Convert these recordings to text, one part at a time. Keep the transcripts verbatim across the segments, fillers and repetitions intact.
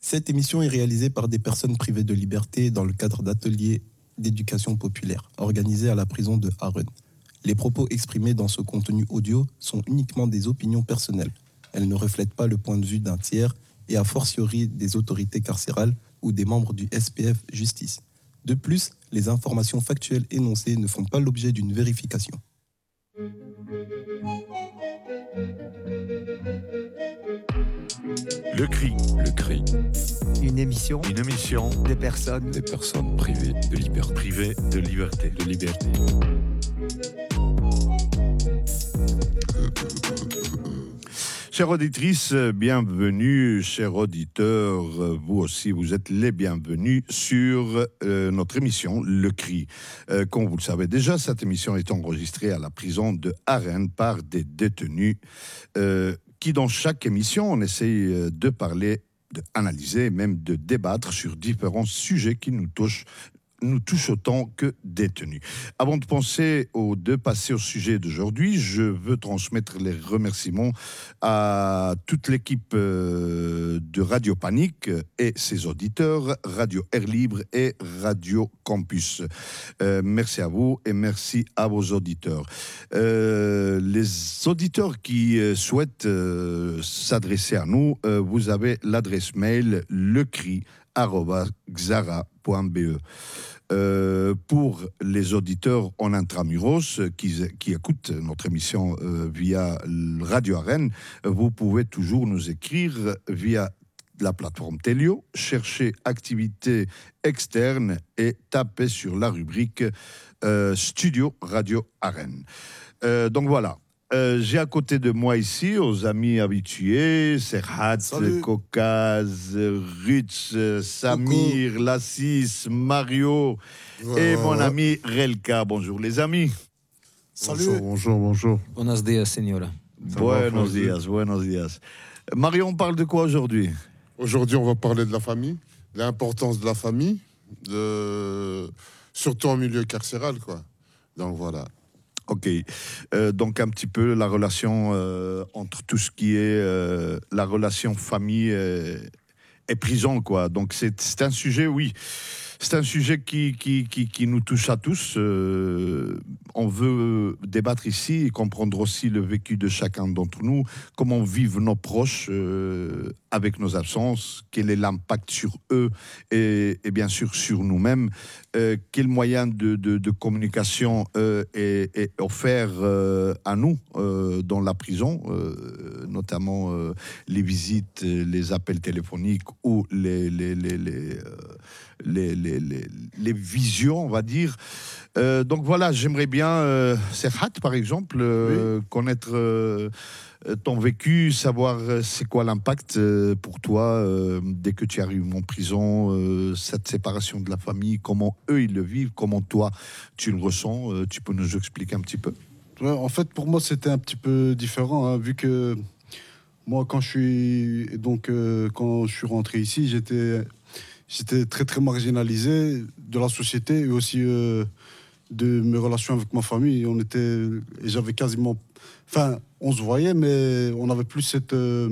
Cette émission est réalisée par des personnes privées de liberté dans le cadre d'ateliers d'éducation populaire organisés à la prison de Haren. Les propos exprimés dans ce contenu audio sont uniquement des opinions personnelles. Elles ne reflètent pas le point de vue d'un tiers et a fortiori des autorités carcérales ou des membres du S P F Justice. De plus, les informations factuelles énoncées ne font pas l'objet d'une vérification. Le cri, le cri. Une émission, Une émission des personnes, des personnes privées de liberté. Privées de liberté. De liberté. Chères auditrices, bienvenue. Chers auditeurs, vous aussi, vous êtes les bienvenus sur euh, notre émission Le Cri. Euh, comme vous le savez déjà, cette émission est enregistrée à la prison de Haren par des détenus euh, qui, dans chaque émission, on essaye de parler, d'analyser, même de débattre sur différents sujets qui nous touchent nous touche autant que détenus. Avant de penser au, de passer au sujet d'aujourd'hui, je veux transmettre les remerciements à toute l'équipe euh, de Radio Panique et ses auditeurs, Radio Air Libre et Radio Campus. Euh, merci à vous et merci à vos auditeurs. Euh, les auditeurs qui euh, souhaitent euh, s'adresser à nous, euh, vous avez l'adresse mail lecri arobase xara point b e. Euh, pour les auditeurs en intramuros qui, qui écoutent notre émission euh, via Radio Haren, vous pouvez toujours nous écrire via la plateforme Telio, cherchez activité externe et tapez sur la rubrique euh, Studio Radio Haren. Euh, donc voilà. Euh, j'ai à côté de moi ici, aux amis habitués, Serhat, Caucase, Rutz, Samir, Coucou. Lassis, Mario ouais, et mon ouais. ami Relka. Bonjour les amis. Salut. Bonjour, bonjour, bonjour. Buenos días, señora. Buenos días, buenos días. Mario, on parle de quoi aujourd'hui ? Aujourd'hui, on va parler de la famille, de l'importance de la famille, de... surtout en milieu carcéral, quoi. Donc voilà. Ok, euh, donc un petit peu la relation euh, entre tout ce qui est euh, la relation famille et, et prison, quoi. Donc c'est, c'est un sujet, oui, c'est un sujet qui, qui, qui, qui nous touche à tous. Euh, on veut débattre ici et comprendre aussi le vécu de chacun d'entre nous, comment vivent nos proches euh, avec nos absences, quel est l'impact sur eux et, et bien sûr sur nous-mêmes, euh, quel moyen de, de, de communication euh, est, est offert euh, à nous euh, dans la prison, euh, notamment euh, les visites, les appels téléphoniques ou les, les, les, les, euh, les, les, les, les visions, on va dire. Euh, donc voilà, j'aimerais bien, euh, Serhat par exemple, euh, oui. connaître euh, ton vécu, savoir euh, c'est quoi l'impact euh, pour toi euh, dès que tu arrives en prison, euh, cette séparation de la famille, comment eux ils le vivent, comment toi tu le ressens, euh, tu peux nous expliquer un petit peu ? Ouais, en fait, pour moi, c'était un petit peu différent, hein, vu que moi, quand je suis donc euh, quand je suis rentré ici, j'étais j'étais très très marginalisé de la société et aussi euh, de mes relations avec ma famille. On était, et j'avais quasiment, enfin, on se voyait, mais on n'avait plus cette euh,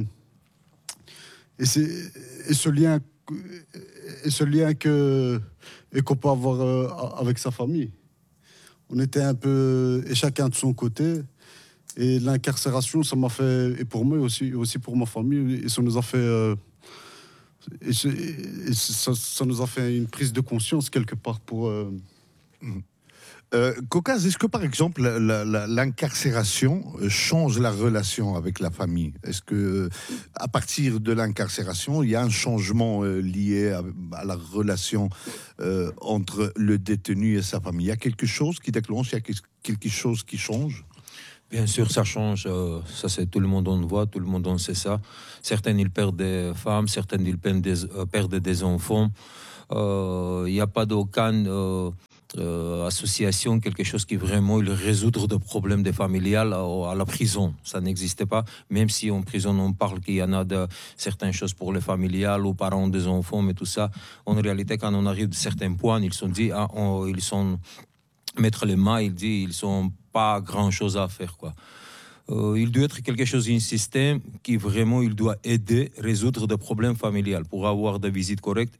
et, c'est, et ce lien et ce lien que et qu'on peut avoir euh, avec sa famille. On était un peu et chacun de son côté. Et l'incarcération, ça m'a fait, et pour moi aussi, aussi pour ma famille, et ça nous a fait, euh, et, ce, et ça, ça nous a fait une prise de conscience quelque part pour. Euh... Mmh. Euh, Caucase, est-ce que par exemple la, la, l'incarcération change la relation avec la famille ? Est-ce que à partir de l'incarcération, il y a un changement euh, lié à, à la relation euh, entre le détenu et sa famille ? Il y a quelque chose qui déclenche, il y a quelque chose qui change ? Bien sûr, ça change. Euh, ça, c'est tout le monde on voit, tout le monde on sait ça. Certaines ils perdent des femmes, certaines ils perdent des, euh, perdent des enfants. Il euh, n'y a pas d'aucune euh, euh, association, quelque chose qui vraiment il résoudre des problèmes des familiales à, à la prison. Ça n'existe pas. Même si en prison on parle qu'il y en a de certaines choses pour les familiales, aux parents des enfants, mais tout ça, en réalité, quand on arrive à certains points, ils sont dit, ah, on, ils sont mettre les mains, il dit, ils sont pas grand chose à faire, quoi. Euh, il doit être quelque chose, un système qui vraiment il doit aider à résoudre des problèmes familiaux pour avoir des visites correctes,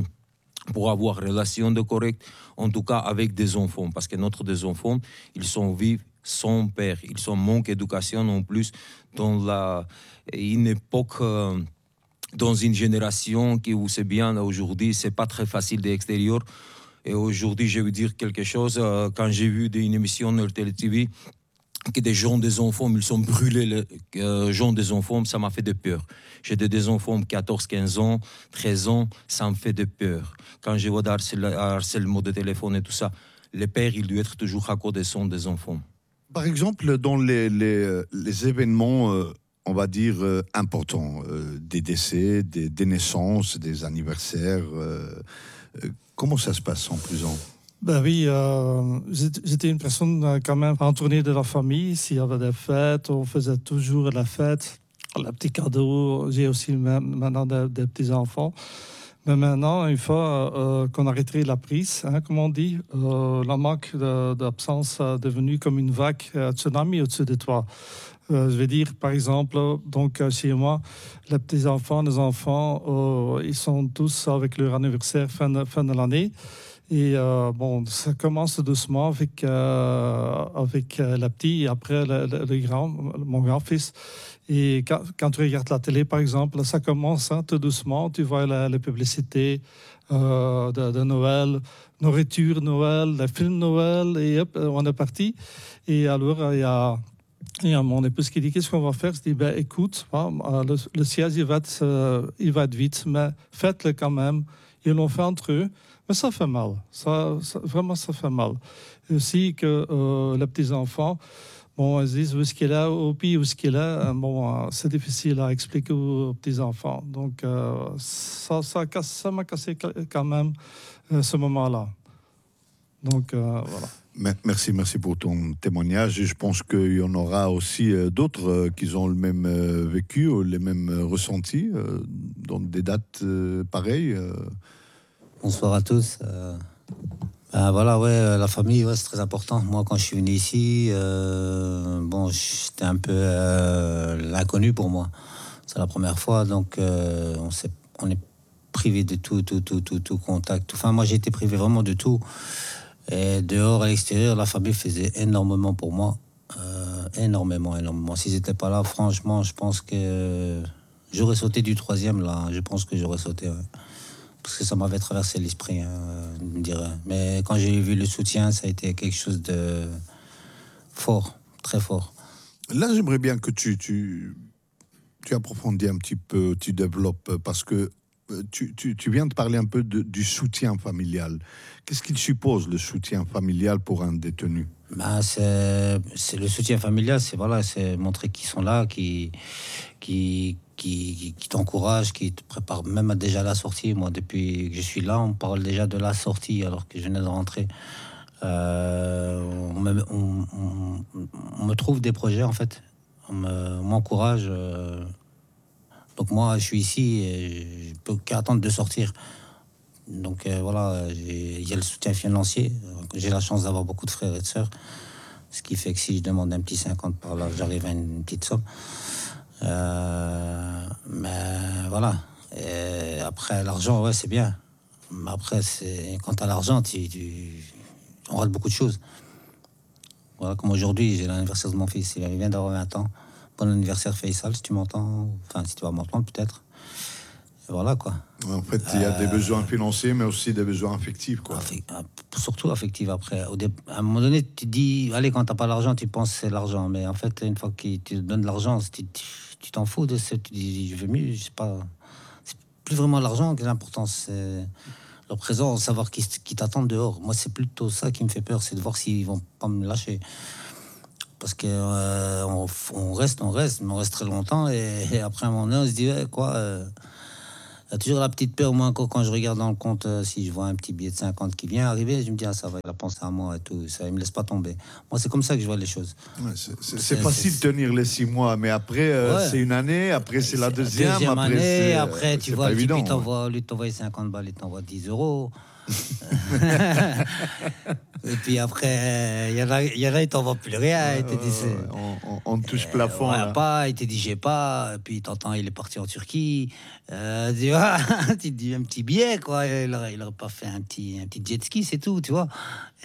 pour avoir des relations de correctes, en tout cas avec des enfants. Parce que notre des enfants, ils sont vivants sans père, ils sont manque d'éducation en plus dans la, une époque, euh, dans une génération qui, vous savez bien, aujourd'hui, c'est pas très facile de l'extérieur. Et aujourd'hui, je vais vous dire quelque chose, euh, quand j'ai vu une émission sur Télé T V, que des gens, des enfants, ils sont brûlés, les euh, gens des enfants, ça m'a fait de peur. J'ai des enfants de quatorze, quinze ans, treize ans, ça me fait de peur. Quand je vois des harcèlements de téléphone et tout ça, les pères, ils doivent être toujours à côté des enfants. Par exemple, dans les, les, les événements, euh, on va dire, euh, importants, euh, des décès, des, des naissances, des anniversaires, euh, euh, comment ça se passe en prison ? Ben oui, euh, j'étais une personne euh, quand même entourée de la famille. S'il y avait des fêtes, on faisait toujours la fête, les petits cadeaux. J'ai aussi maintenant des, des petits-enfants. Mais maintenant, une fois euh, qu'on a arrêté la prise, hein, comme on dit, euh, la manque de, d'absence est devenue comme une vague euh, tsunami au-dessus de toi. Euh, je vais dire, par exemple, donc chez moi, les petits-enfants, les enfants, euh, ils sont tous avec leur anniversaire fin de, fin de l'année. Et euh, bon, ça commence doucement avec, euh, avec euh, la petite et après le, le, le grand, mon grand-fils. Et quand, quand tu regardes la télé, par exemple, ça commence hein, tout doucement. Tu vois la, la publicité euh, de, de Noël, nourriture Noël, les films Noël, et hop, on est parti. Et alors, il y a, il y a mon épouse qui dit, qu'est-ce qu'on va faire? Je dis, ben écoute, le, le siège, il va, être, euh, il va être vite, mais faites-le quand même. Ils l'ont fait entre eux. Mais ça fait mal, ça, ça, vraiment ça fait mal. Et aussi que euh, les petits-enfants, bon, ils disent où est-ce qu'il est, au pays où est-ce qu'il est, bon, c'est difficile à expliquer aux petits-enfants. Donc euh, ça, ça, ça m'a cassé quand même euh, ce moment-là. Donc euh, voilà. Merci, merci pour ton témoignage. Et je pense qu'il y en aura aussi euh, d'autres euh, qui ont le même euh, vécu, les mêmes euh, ressentis, euh, dans des dates euh, pareilles. Euh. Bonsoir à tous. Euh, ben voilà, ouais, la famille, ouais, c'est très important. Moi, quand je suis venu ici, euh, bon, j'étais un peu euh, l'inconnu pour moi. C'est la première fois, donc euh, on, s'est, on est privé de tout, tout, tout, tout, tout contact. Enfin, moi, j'ai été privé vraiment de tout. Et dehors, à l'extérieur, la famille faisait énormément pour moi. Euh, énormément, énormément. S'ils n'étaient pas là, franchement, je pense que j'aurais sauté du troisième, là. Je pense que j'aurais sauté, ouais. Parce que ça m'avait traversé l'esprit, hein, me dirais. Mais quand j'ai vu le soutien, ça a été quelque chose de fort, très fort. Là, j'aimerais bien que tu, tu, tu approfondis un petit peu, tu développes, parce que tu, tu, tu viens de parler un peu de, du soutien familial. Qu'est-ce qu'il suppose, le soutien familial pour un détenu ? Ben, c'est, c'est le soutien familial, c'est, voilà, c'est montrer qu'ils sont là, qui, qui, qui, qui t'encouragent, qui te préparent même déjà à la sortie. Moi, depuis que je suis là, on parle déjà de la sortie alors que je venais de rentrer. Euh, on, me, on, on, on me trouve des projets, en fait. On, me, on m'encourage. Euh, donc moi, je suis ici et je peux qu'attendre de sortir. Donc euh, voilà, il y a le soutien financier. J'ai la chance d'avoir beaucoup de frères et de sœurs. Ce qui fait que si je demande un petit cinquante par là, j'arrive à une petite somme. Euh, mais voilà. Et après, l'argent, ouais, c'est bien. Mais après, c'est, quand t'as l'argent, tu, tu, on rate beaucoup de choses. Voilà, comme aujourd'hui, j'ai l'anniversaire de mon fils. Il vient d'avoir vingt ans. Bon anniversaire, Faisal, si tu m'entends. Enfin, si tu vas m'entendre, peut-être. Et voilà, quoi. En fait, il y a euh, des besoins financiers, mais aussi des besoins affectifs, quoi. Affect, surtout affectifs, après. Au dé, à un moment donné, tu te dis, allez, quand t'as pas l'argent, tu penses que c'est l'argent. Mais en fait, une fois que tu te donnes l'argent, tu, tu t'en fous de ça. Tu dis, je veux mieux, je sais pas. C'est plus vraiment l'argent qui est l'important. C'est leur présence, savoir qui, qui t'attendent dehors. Moi, c'est plutôt ça qui me fait peur, c'est de voir s'ils vont pas me lâcher. Parce qu'on euh, on reste, on reste, mais on reste très longtemps. Et, et après un moment donné, on se dit, ouais, quoi... Euh, il y a toujours la petite peur, moi, quand je regarde dans le compte, euh, si je vois un petit billet de cinquante qui vient arriver, je me dis, ah, ça va, il a pensé à moi et tout, ça, il me laisse pas tomber. Moi, c'est comme ça que je vois les choses. Ouais, c'est, c'est, c'est facile de tenir les six mois, mais après, euh, ouais. c'est une année, après, c'est la deuxième. deuxième après, année, c'est, après, tu vois, évident, lui t'envoie, lui t'envoie cinquante balles, il t'envoie dix euros. Et puis après, il y en a, il y en a, ils t'envoient plus rien. Ils te disent, Ouais, ouais, on, on- on touche euh, plafond. voilà, là. pas, il te dit, j'ai pas. Et puis t'entends, il est parti en Turquie. Euh, tu vois, tu te dis un petit billet, quoi. Il aurait, il aurait pas fait un petit, un petit jet ski, c'est tout, tu vois.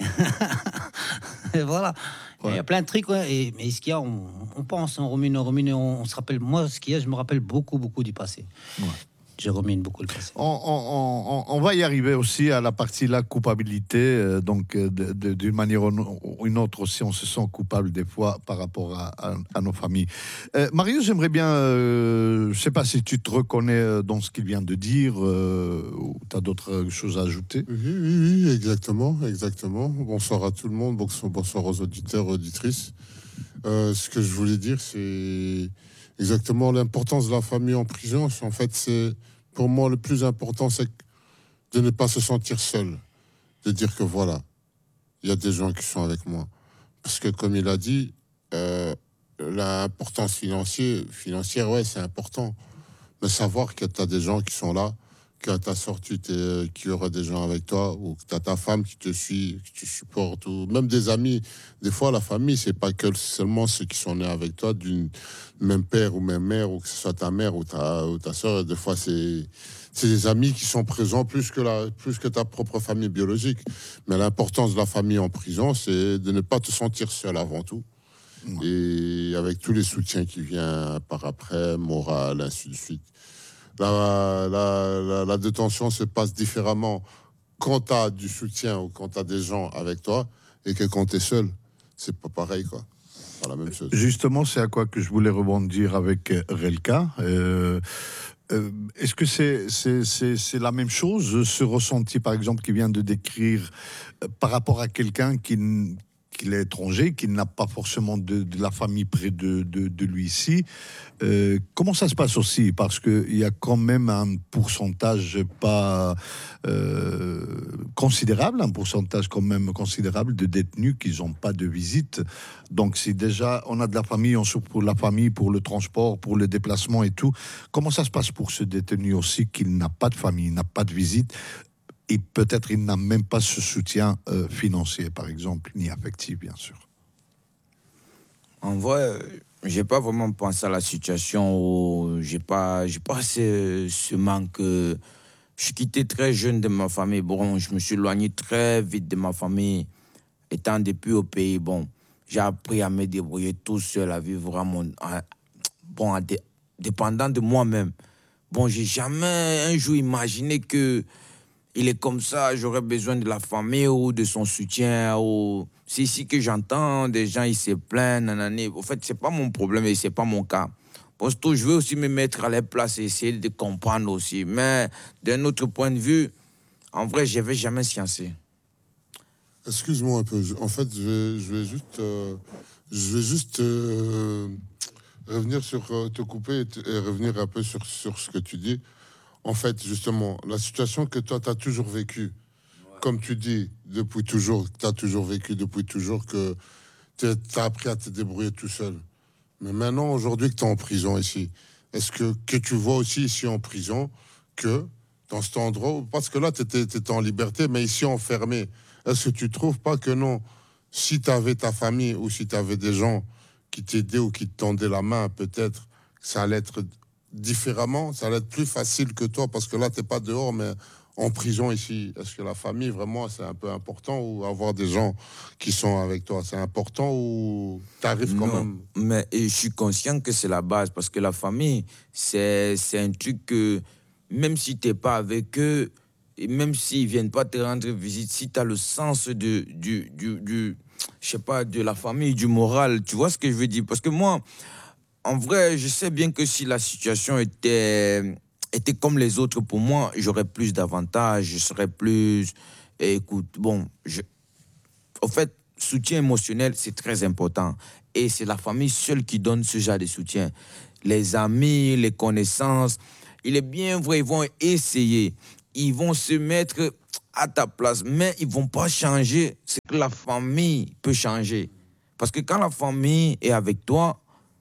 Et voilà. Il y a plein de trucs, ouais. Et, mais ce qu'il y a, on, on pense, on rumine, on rumine, on, on se rappelle. Moi, ce qu'il y a, je me rappelle beaucoup, beaucoup du passé. Ouais. Je rumine beaucoup le passé. On, on- on- on va y arriver aussi à la partie la culpabilité. euh, donc, euh, de- de- d'une manière ou une autre aussi, on se sent coupable des fois par rapport à, à- à nos familles. Euh, Marius, j'aimerais bien, euh, je ne sais pas si tu te reconnais euh, dans ce qu'il vient de dire euh, ou tu as d'autres choses à ajouter. Oui, oui, oui, exactement, exactement. Bonsoir à tout le monde, bonsoir, bonsoir aux auditeurs, auditrices. Euh, ce que je voulais dire, c'est exactement l'importance de la famille en prison. En fait, c'est pour moi le plus important, c'est de ne pas se sentir seul, de dire que voilà, il y a des gens qui sont avec moi. Parce que comme il a dit, euh, l'importance financière, financière, ouais, c'est important. Mais savoir que tu as des gens qui sont là, que à ta sortie, t'es- qu'il y aura des gens avec toi, ou que tu as ta femme qui te suit, qui te supporte, ou même des amis. Des fois, la famille, c'est pas que seulement ceux qui sont nés avec toi, d'une même père ou même mère, ou que ce soit ta mère ou ta, ou ta soeur. Des fois, c'est c'est des amis qui sont présents plus que, la, plus que ta propre famille biologique. Mais l'importance de la famille en prison, c'est de ne pas te sentir seul avant tout. Et avec tous les soutiens qui viennent par après, moral, ainsi de suite. La, la, la, la détention se passe différemment quand tu as du soutien ou quand tu as des gens avec toi et que quand tu es seul, c'est pas pareil, quoi. C'est pas la même chose. Justement, c'est à quoi que je voulais rebondir avec euh, Relka. Euh, euh, Est-ce que c'est c'est- c'est- c'est la même chose, ce ressenti, par exemple, qu'il vient de décrire euh, par rapport à quelqu'un qui, n- qui est étranger, qui n'a pas forcément de, de la famille près de, de, de lui ici? Euh, comment ça se passe aussi? Parce qu'il y a quand même un pourcentage pas euh, considérable, un pourcentage quand même considérable de détenus qui n'ont pas de visite. Donc si déjà on a de la famille, on souffre pour la famille, pour le transport, pour le déplacement et tout, comment ça se passe pour ce détenu aussi qui n'a pas de famille, n'a pas de visite et peut-être il n'a même pas ce soutien euh, financier, par exemple, ni affectif, bien sûr. En vrai, euh, j'ai pas vraiment pensé à la situation où j'ai pas, j'ai pas ce, ce manque. euh, Je suis quitté très jeune de ma famille. Bon, je me suis éloigné très vite de ma famille. Étant depuis au pays, bon, j'ai appris à me débrouiller tout seul, à vivre à mon, à- bon, à dé- dépendant de moi-même. Bon, j'ai jamais un jour imaginé que il est comme ça, j'aurais besoin de la famille ou de son soutien. Ou... C'est ici que j'entends des gens, ils se plaignent, nanani. En fait, c'est pas mon problème et c'est pas mon cas. Parce que je veux aussi me mettre à leur place et essayer de comprendre aussi. Mais d'un autre point de vue, en vrai, je n'avais jamais sciencé. Excuse-moi un peu. Je- En fait, je vais, je vais juste, euh, je vais juste euh, revenir sur, euh, te couper et, te- et revenir un peu sur, sur ce que tu dis. En fait, justement, la situation que toi, tu as toujours vécue, comme tu dis, depuis toujours, tu as toujours vécu depuis toujours, que tu as appris à te débrouiller tout seul. Mais maintenant, aujourd'hui, que tu es en prison ici, est-ce que, que tu vois aussi ici en prison que dans cet endroit, parce que là, tu étais en liberté, mais ici enfermé, est-ce que tu trouves pas que non, si tu avais ta famille ou si tu avais des gens qui t'aidaient ou qui te tendaient la main, peut-être, ça allait être différemment, ça allait être plus facile que toi, parce que là, tu n'es pas dehors, mais en prison ici. Est-ce que la famille, vraiment, c'est un peu important, ou avoir des gens qui sont avec toi, c'est important, ou tu arrives quand Non, même? mais et je suis conscient que c'est la base, parce que la famille, c'est c'est un truc que, même si tu n'es pas avec eux, et même s'ils ne viennent pas te rendre visite, si tu as le sens de, du, du, du, je sais pas, de la famille, du moral, tu vois ce que je veux dire? Parce que moi, en vrai, je sais bien que si la situation était, était comme les autres, pour moi, j'aurais plus d'avantages, je serais plus... Écoute, bon, je, au fait, soutien émotionnel, c'est très important. Et c'est la famille seule qui donne ce genre de soutien. Les amis, les connaissances, il est bien vrai, ils vont essayer. Ils vont se mettre à ta place, mais ils ne vont pas changer ce que la famille peut changer. Parce que quand la famille est avec toi,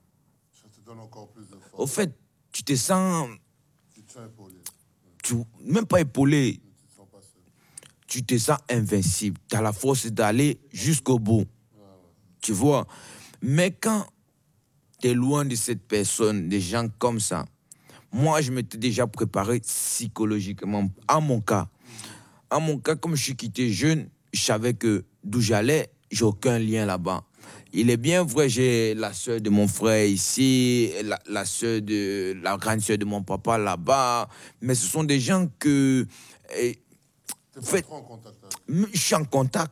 au fait, tu te sens... Tu, même pas épaulé. tu te sens invincible. Tu as la force d'aller jusqu'au bout. Tu vois. Mais quand tu es loin de cette personne, des gens comme ça, moi, je m'étais déjà préparé psychologiquement. À mon cas, à mon cas, comme je suis quitté jeune, je savais que d'où j'allais, j'ai aucun lien là-bas. Il est bien vrai, j'ai la sœur de mon frère ici, la, la sœur de la grande sœur de mon papa là-bas, mais ce sont des gens que, eh, en fait, je suis en contact.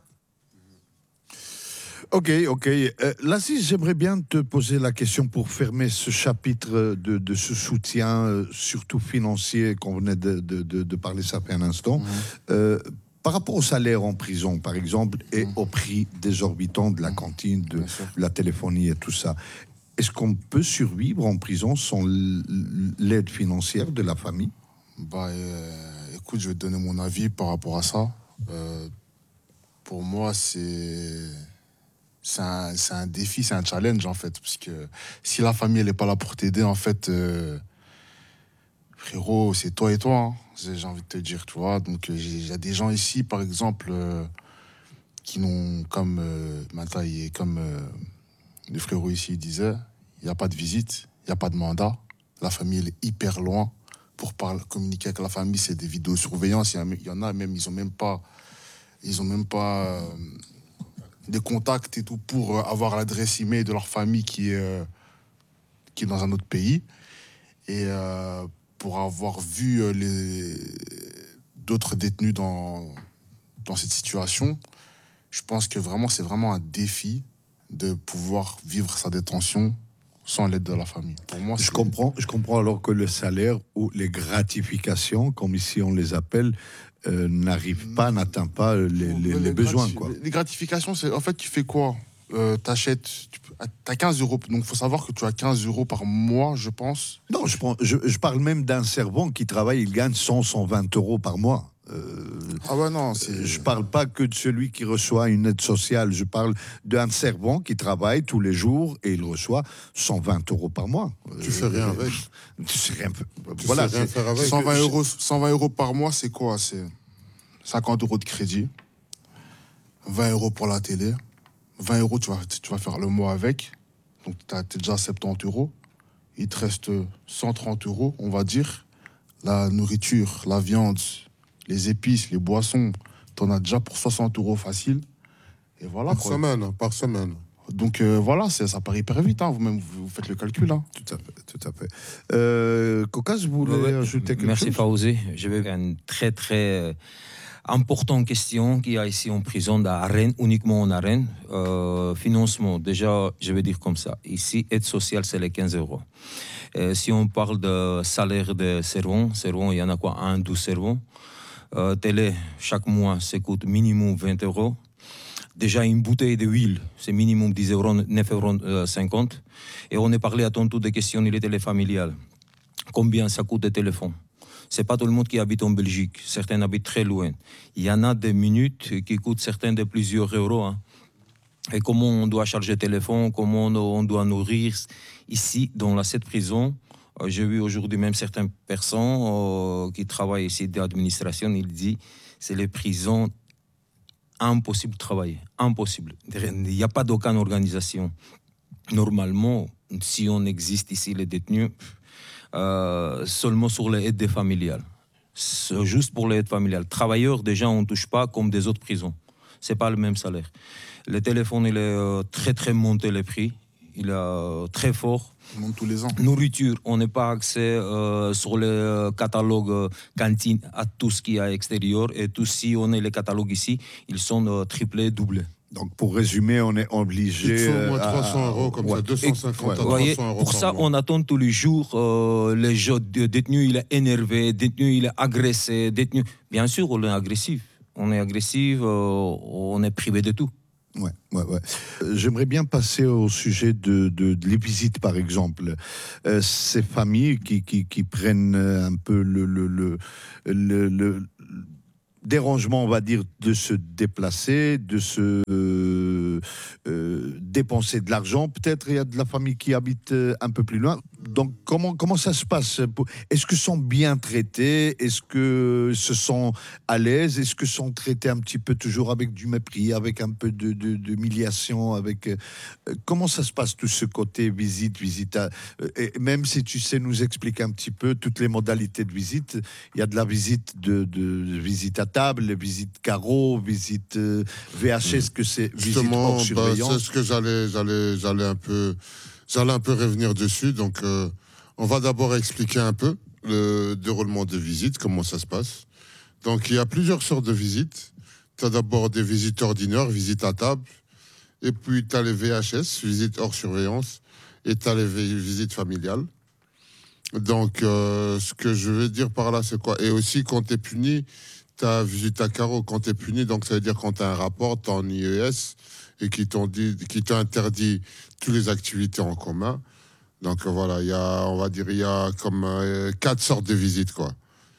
Ok, ok. Euh, Lassis, j'aimerais bien te poser la question pour fermer ce chapitre de, de ce soutien, euh, surtout financier, qu'on venait de, de, de, de parler ça fait un instant. Mmh. Euh, Par rapport au salaire en prison, par exemple, et mmh. au prix désorbitant de la cantine, de la téléphonie et tout ça, est-ce qu'on peut survivre en prison sans l'aide financière de la famille? Bah, euh, écoute, je vais te donner mon avis par rapport à ça. Euh, pour moi, c'est c'est un, c'est un défi, c'est un challenge, en fait. Parce que si la famille n'est pas là pour t'aider, en fait... Euh, frérot, c'est toi et toi, hein, j'ai envie de te dire, tu vois. Donc, il y a des gens ici, par exemple, euh, qui n'ont, comme euh, Mataï et comme euh, le frérot ici disait, il n'y a pas de visite, il n'y a pas de mandat. La famille, elle est hyper loin. Pour parler, communiquer avec la famille, c'est des vidéosurveillances. Il y en a même, ils n'ont même pas, ils ont même pas euh, des contacts et tout pour avoir l'adresse email de leur famille qui est, euh, qui est dans un autre pays. Et... Euh, pour avoir vu les... d'autres détenus dans... dans cette situation, je pense que vraiment, c'est vraiment un défi de pouvoir vivre sa détention sans l'aide de la famille. Pour moi, je comprends, je comprends alors que le salaire ou les gratifications, comme ici on les appelle, euh, n'arrivent pas, n'atteint pas les, les, les, les besoins. Quoi. Les gratifications, c'est en fait, tu fais quoi? Euh, t'achètes, tu as quinze euros, donc il faut savoir que tu as quinze euros par mois, je pense. Non, je, prends, je, je parle même d'un servant qui travaille, il gagne cent, cent vingt euros par mois. Euh, ah ouais, non, c'est... Je parle pas que de celui qui reçoit une aide sociale, je parle d'un servant qui travaille tous les jours et il reçoit cent vingt euros par mois. Tu euh, fais rien avec. Tu sais rien, tu voilà, sais rien faire avec. cent vingt euros, cent vingt euros par mois, c'est quoi? C'est cinquante euros de crédit, vingt euros pour la télé. vingt euros, tu vas, tu vas faire le mois avec. Donc, tu as déjà soixante-dix euros. Il te reste cent trente euros, on va dire. La nourriture, la viande, les épices, les boissons, tu en as déjà pour soixante euros facile. Et voilà. Par quoi. semaine, par semaine. Donc, euh, voilà, ça paraît hyper vite. Hein. Vous-même, vous, vous faites le calcul. Hein. Tout à fait, tout à fait. Euh, Caucase, vous voulez ouais, ajouter quelque merci chose? Merci, Fawzi. Je vais une très, très... importante question qu'il y a ici en prison d'Arène, uniquement en Arène. Euh, financement, déjà, je vais dire comme ça. Ici, aide sociale, c'est les quinze euros. Euh, si on parle de salaire de servant, servant, il y en a quoi? Un, douze servants. Euh, télé, chaque mois, ça coûte minimum vingt euros. Déjà, une bouteille d'huile, c'est minimum dix euros, neuf euros cinquante. Et on est parlé à tantôt des questions de télé familiales. Combien ça coûte le téléphone? C'est pas tout le monde qui habite en Belgique. Certains habitent très loin. Il y en a des minutes qui coûtent certains de plusieurs euros. Hein. Et comment on doit charger le téléphone, comment on doit nourrir. Ici, dans cette prison, euh, j'ai vu aujourd'hui même certaines personnes euh, qui travaillent ici de l'administration, ils disent c'est les prisons impossible de travailler. Impossible. Il n'y a pas d'aucune organisation. Normalement, si on existe ici, les détenus, Euh, seulement sur l'aide familiale. C'est juste pour l'aide familiale. Travailleurs, déjà, on ne touche pas comme des autres prisons. Ce n'est pas le même salaire. Le téléphone, il est euh, très, très monté les prix. Il est euh, très fort. Il monte tous les ans. Nourriture, on n'a pas accès euh, sur le catalogue euh, cantine à tout ce qu'il y a à l'extérieur. Et tout, si on a les catalogues ici, ils sont euh, triplés, doublés. Donc, pour résumer, on est obligé... Il faut au moins trois cents euros, comme ouais. ça, deux cent cinquante ouais. à Voyez, trois cents euros pour ça, mois. on attend tous les jours euh, les jeux de détenu, il est énervé, détenu, il est agressé, détenu... Bien sûr, on est agressif. On est agressif, euh, on est privé de tout. Ouais, ouais, ouais. Euh, j'aimerais bien passer au sujet de, de, de les visites, par exemple. Euh, ces familles qui, qui, qui prennent un peu le... le, le, le, le dérangement, on va dire, de se déplacer, de se euh, euh, dépenser de l'argent. Peut-être il y a de la famille qui habite un peu plus loin. donc, comment, comment ça se passe? Est-ce que sont bien traités? Est-ce que se sont à l'aise? Est-ce que sont traités un petit peu toujours avec du mépris, avec un peu de, de, d'humiliation, avec euh, comment ça se passe tout ce côté visite, visite à, et même si tu sais nous expliquer un petit peu toutes les modalités de visite, il y a de la visite de, de visite à table, visite carreau, visite euh, V H S, que c'est visite Justement, hors bah, surveillance. c'est ce que j'allais, j'allais, j'allais un peu, j'allais un peu revenir dessus. Donc, euh, on va d'abord expliquer un peu le déroulement de visite, comment ça se passe. Donc, il y a plusieurs sortes de visites. Tu as d'abord des visites ordinaires, visites à table, et puis tu as les V H S, visites hors surveillance, et tu as les visites familiales. Donc, euh, ce que je veux dire par là, c'est quoi? Et aussi, quand tu es puni, tu as visite à carreau. Quand tu es puni, donc ça veut dire quand tu as un rapport, tu es en I E S, et qui t'ont dit, qui t'ont interdit toutes les activités en commun. Donc voilà, il y a, on va dire, il y a comme euh, quatre sortes de visites, quoi.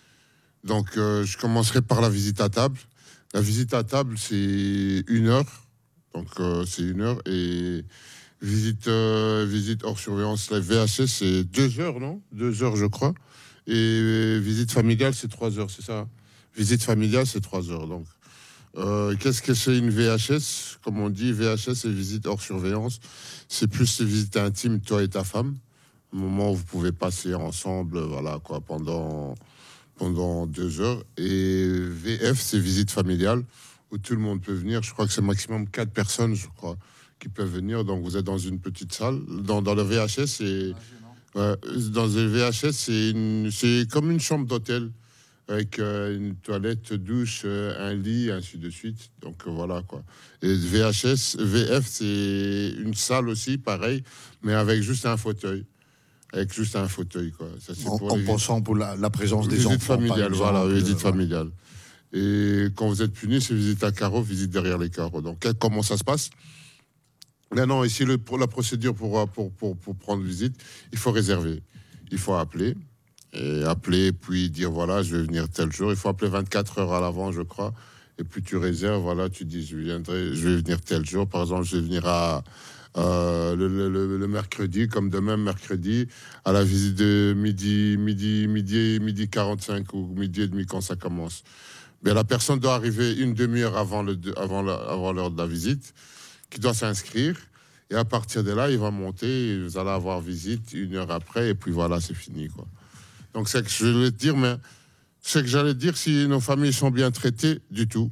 Donc euh, je commencerai par la visite à table. La visite à table, c'est une heure. Donc euh, c'est une heure. Et visite, euh, visite hors surveillance, la V H S, c'est deux heures, non? Deux heures, je crois. Et euh, visite familiale, c'est trois heures, c'est ça? Visite familiale, c'est trois heures. Donc, euh, qu'est-ce que c'est une V H S? Comme on dit, V H S, c'est visite hors surveillance. C'est plus les visites intimes, toi et ta femme. Au moment où vous pouvez passer ensemble, voilà, quoi, pendant, pendant deux heures. Et V F, c'est visite familiale, où tout le monde peut venir. Je crois que c'est maximum quatre personnes, je crois, qui peuvent venir. Donc, vous êtes dans une petite salle. Dans, dans le V H S, c'est... Ouais, dans le V H S, c'est, une, c'est comme une chambre d'hôtel, avec euh, une toilette, douche, euh, un lit, ainsi de suite. Donc euh, voilà, quoi. Et V H S, V F, c'est une salle aussi, pareil, mais avec juste un fauteuil. Avec juste un fauteuil, quoi. Ça, c'est En, pour en les pensant pour la, la présence des visite enfants. familiale, par voilà, exemple, visite euh, familiale. Et quand vous êtes puni, c'est visite à carreau, visite derrière les carreaux. Donc comment ça se passe? Maintenant, ici, le, pour la procédure pour, pour, pour, pour prendre visite, il faut réserver. Il faut appeler. Et appeler, puis dire voilà, je vais venir tel jour. Il faut appeler vingt-quatre heures à l'avant, je crois. Et puis tu réserves, voilà, tu dis je viendrai, je vais venir tel jour. Par exemple, je vais venir à euh, le, le, le mercredi, comme demain mercredi, à la visite de midi, midi, midi, midi quarante-cinq ou midi et demi quand ça commence. Mais la personne doit arriver une demi-heure avant le, avant la, avant l'heure de la visite, qui doit s'inscrire. Et à partir de là, il va monter. Et vous allez avoir visite une heure après, et puis voilà, c'est fini, quoi. Donc, c'est que je voulais te dire, mais c'est que j'allais te dire si nos familles sont bien traitées, du tout.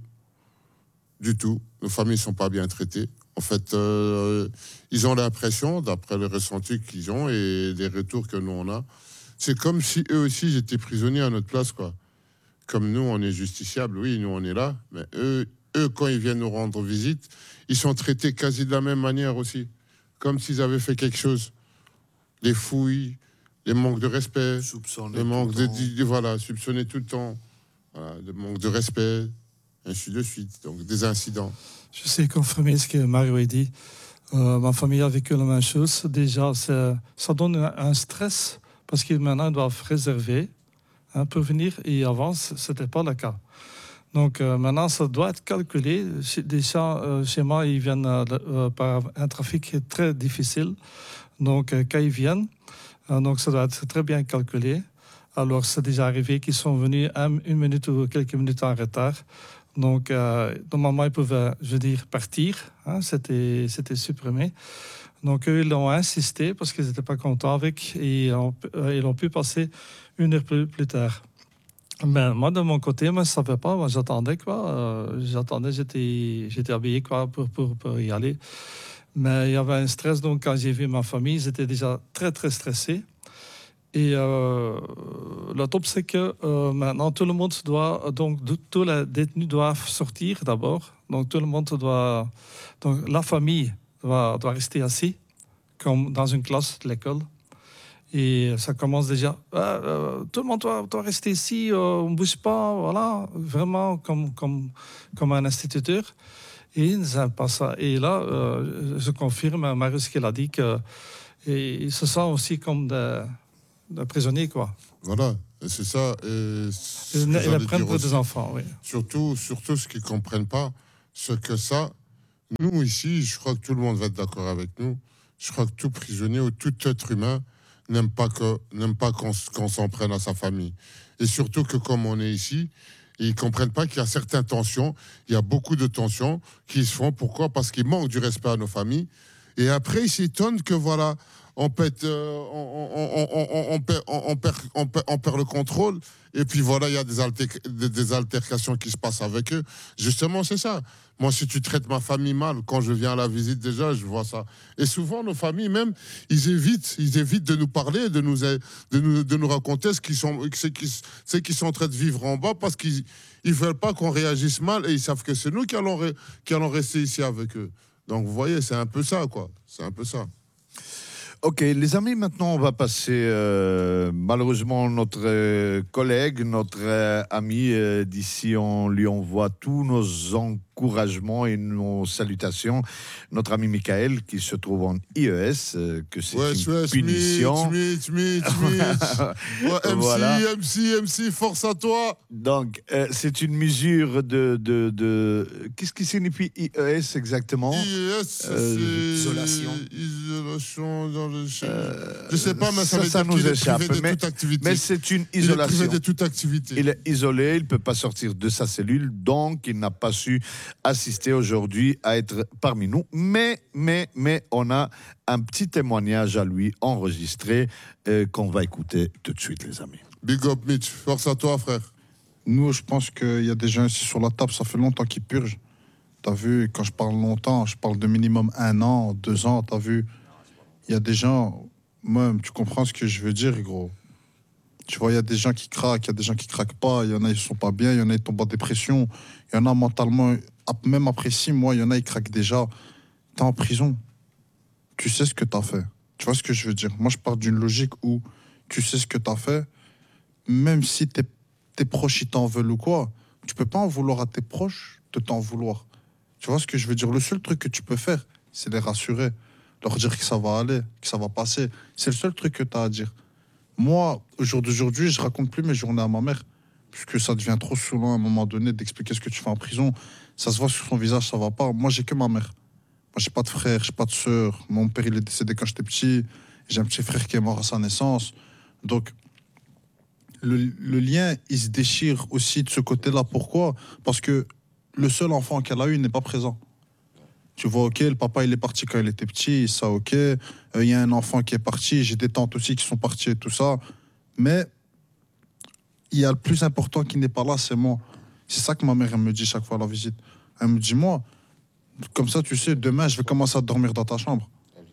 Du tout. Nos familles ne sont pas bien traitées. En fait, euh, ils ont l'impression, d'après les ressentis qu'ils ont et les retours que nous on a, c'est comme si eux aussi j'étais prisonnier à notre place, quoi. Comme nous, on est justiciables, oui, nous on est là, mais eux, eux, quand ils viennent nous rendre visite, ils sont traités quasi de la même manière aussi. Comme s'ils avaient fait quelque chose. Des fouilles. Les manques de respect, soupçonner les manques tout le de, temps. de, de voilà, soupçonner tout le temps, voilà, le manque de respect, ainsi de suite, donc des incidents. Je sais confirmer ce que Mario a dit. Euh, ma famille a vécu la même chose. Déjà, c'est- ça donne un, un stress parce qu'ils maintenant doivent réserver hein, pour venir et avant, ce n'était pas le cas. Donc euh, maintenant, ça doit être calculé. Chez- Déjà, euh, chez moi, ils viennent euh, euh, par un trafic très difficile. Donc, euh, quand ils viennent, euh, donc ça doit être très bien calculé. Alors, c'est déjà arrivé qu'ils sont venus un- une minute ou quelques minutes en retard. Donc, euh, normalement, ils pouvaient, je veux dire, partir. Hein, c'était, c'était supprimé. Donc, eux, ils ont insisté parce qu'ils n'étaient pas contents avec et on- euh, ils ont pu passer une heure plus, plus tard. Ben, moi, de mon côté, moi, je ne savais pas. Moi, j'attendais, quoi. Euh, j'attendais, j'étais, j'étais habillé, quoi, pour, pour, pour y aller. Mais il y avait un stress. Donc, quand j'ai vu ma famille, ils étaient déjà très, très stressés. Et euh, le top, c'est que euh, maintenant, tout le monde doit, donc, de- tous les détenus doivent sortir d'abord. Donc, tout le monde doit, donc, la famille doit, doit rester assis, comme dans une classe de l'école. Et ça commence déjà, Ah, euh, tout le monde doit, doit rester ici, euh, on ne bouge pas, voilà, vraiment comme, comme, comme un instituteur. Et ils n'aiment pas ça. Et là, euh, je confirme, Marius, qu'il a dit qu'ils se sentent aussi comme des, des prisonniers, quoi. Voilà, et c'est ça. Et ce Ils que ne j'allais prennent dire pour des aussi. enfants, oui. Surtout, surtout ce qu'ils ne comprennent pas, c'est que ça, nous ici, je crois que tout le monde va être d'accord avec nous, je crois que tout prisonnier ou tout être humain n'aime pas que n'aime pas qu'on, qu'on s'en prenne à sa famille. Et surtout que comme on est ici, ils ne comprennent pas qu'il y a certaines tensions, il y a beaucoup de tensions qui se font. Pourquoi ? Parce qu'ils manquent du respect à nos familles. Et après, ils s'étonnent que voilà, on, pète, euh, on, on, on, on, on, perd, on, perd, on, perd, on perd le contrôle. Et puis voilà, il y a des, alter, des, des altercations qui se passent avec eux. Justement, c'est ça. Moi, si tu traites ma famille mal, quand je viens à la visite, déjà, je vois ça. Et souvent, nos familles, même, ils évitent, ils évitent de nous parler, de nous, de nous, de nous raconter ce qu'ils sont, ce qu'ils, ce qu'ils sont en train de vivre en bas, parce qu'ils ne veulent pas qu'on réagisse mal et ils savent que c'est nous qui allons, qui allons rester ici avec eux. Donc, vous voyez, c'est un peu ça, quoi. C'est un peu ça. Ok, les amis, maintenant on va passer, euh, malheureusement, notre euh, collègue, notre euh, ami euh, d'ici, on lui envoie tous nos encouragements et nos salutations. Notre ami Michael, qui se trouve en I E S, euh, que c'est ouais, une ouais, punition. Smith, Smith, Smith, ouais, M C, voilà. M C, M C, force à toi. Donc, euh, c'est une mesure de, de, de... Qu'est-ce qui signifie I E S exactement ? I E S, euh, c'est... Isolation. Isolation dans le... Euh, je sais pas, mais ça, ça, veut ça dire nous qu'il est échappe. privé de Mais, toute activité. mais c'est une Il isolation. est privé de toute activité. Il est isolé, il ne peut pas sortir de sa cellule, donc il n'a pas su assister aujourd'hui à être parmi nous. Mais, mais, mais, on a un petit témoignage à lui enregistré euh, qu'on va écouter tout de suite, les amis. Big up, Mitch. Force à toi, frère. Nous, je pense qu'il y a des gens ici sur la table, ça fait longtemps qu'ils purgent. T'as vu, quand je parle longtemps, je parle de minimum un an, deux ans, t'as vu. Il y a des gens, même, tu comprends ce que je veux dire, gros. Tu vois, il y a des gens qui craquent, il y a des gens qui craquent pas, il y en a, ils sont pas bien, il y en a, ils tombent en dépression, il y en a mentalement, même après six mois, il y en a, ils craquent déjà. T'es en prison, tu sais ce que t'as fait. Tu vois ce que je veux dire ? Moi, je pars d'une logique où tu sais ce que t'as fait, même si tes, tes proches, ils t'en veulent ou quoi, tu peux pas en vouloir à tes proches de t'en vouloir. Tu vois ce que je veux dire ? Le seul truc que tu peux faire, c'est les rassurer, leur dire que ça va aller, que ça va passer. C'est le seul truc que tu as à dire. Moi, au jour d'aujourd'hui, je raconte plus mes journées à ma mère, puisque ça devient trop saoulant à un moment donné d'expliquer ce que tu fais en prison. Ça se voit sur son visage, ça va pas. Moi, j'ai que ma mère. Moi, j'ai pas de frère, j'ai pas de sœur. Mon père, il est décédé quand j'étais petit. J'ai un petit frère qui est mort à sa naissance. Donc, le, le lien, il se déchire aussi de ce côté-là. Pourquoi ? Parce que le seul enfant qu'elle a eu n'est pas présent. Tu vois, ok, le papa, il est parti quand il était petit, ça, ok. Il euh, y a un enfant qui est parti, j'ai des tantes aussi qui sont parties et tout ça. Mais il y a le plus important qui n'est pas là, c'est moi. C'est ça que ma mère, elle me dit chaque fois à la visite. Elle me dit, moi, comme ça, tu sais, demain, je vais commencer à dormir dans ta chambre.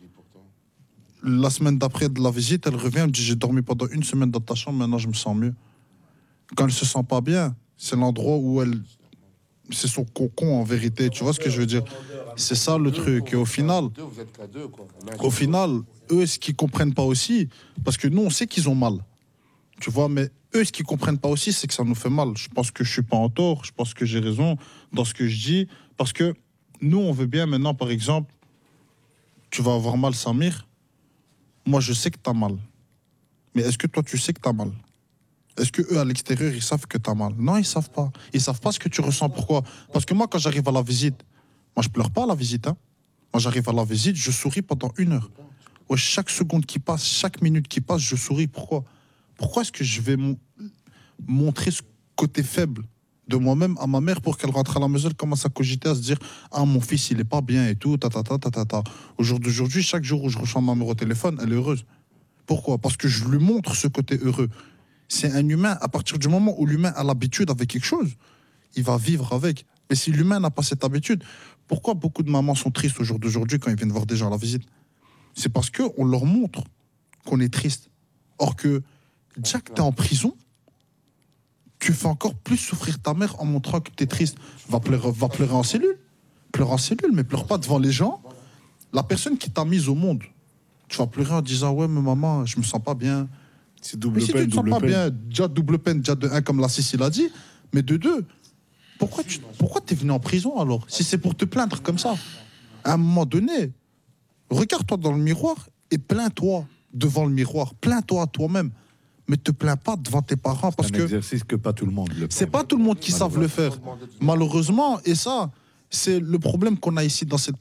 La semaine d'après de la visite, elle revient, elle me dit, j'ai dormi pendant une semaine dans ta chambre, maintenant je me sens mieux. Quand elle se sent pas bien, c'est l'endroit où elle... C'est son cocon en vérité, tu vois ce que je veux dire ? C'est ça le truc. Et au final, au final, eux, ce qu'ils comprennent pas aussi, parce que nous, on sait qu'ils ont mal, tu vois, mais eux, ce qu'ils comprennent pas aussi, c'est que ça nous fait mal. Je pense que je suis pas en tort, je pense que j'ai raison dans ce que je dis, parce que nous, on veut bien maintenant, par exemple, tu vas avoir mal, Samir. Moi, je sais que tu as mal. Mais est-ce que toi, tu sais que tu as mal ? Est-ce qu'eux, à l'extérieur, ils savent que tu as mal ? Non, ils savent pas. Ils savent pas ce que tu ressens. Pourquoi ? Parce que moi, quand j'arrive à la visite, moi, je pleure pas à la visite. Hein. Moi, j'arrive à la visite, je souris pendant une heure. Ouais, chaque seconde qui passe, chaque minute qui passe, je souris. Pourquoi ? Pourquoi est-ce que je vais m- montrer ce côté faible de moi-même à ma mère pour qu'elle rentre à la maison, elle commence à cogiter, à se dire « Ah, mon fils, il est pas bien et tout, ta ta ta ta ta ta. » Au jour d'aujourd'hui, chaque jour où je reçois ma mère au téléphone, elle est heureuse. Pourquoi ? Parce que je lui montre ce côté heureux. C'est un humain, à partir du moment où l'humain a l'habitude avec quelque chose, il va vivre avec. Mais si l'humain n'a pas cette habitude, pourquoi beaucoup de mamans sont tristes au jour d'aujourd'hui quand ils viennent voir des gens à la visite ? C'est parce qu'on leur montre qu'on est triste. Or que, Jack, t'es en prison, tu fais encore plus souffrir ta mère en montrant que t'es triste. Va pleurer, va pleurer en cellule. Pleure en cellule, mais pleure pas devant les gens. La personne qui t'a mise au monde, tu vas pleurer en disant « Ouais, mais maman, je me sens pas bien. » C'est double mais si peine, tu te sens double pas peine. bien, déjà double peine, déjà de un, comme la Cécile a dit, mais de deux, pourquoi tu pourquoi t'es venu en prison alors ? Si c'est pour te plaindre comme ça, à un moment donné, regarde-toi dans le miroir et plains-toi devant le miroir. Plains-toi à toi-même, mais te plains pas devant tes parents parce C'est un que exercice que pas tout le monde le fait. c'est pas tout le monde qui savent le faire, malheureusement. Et ça, c'est le problème qu'on a ici dans cette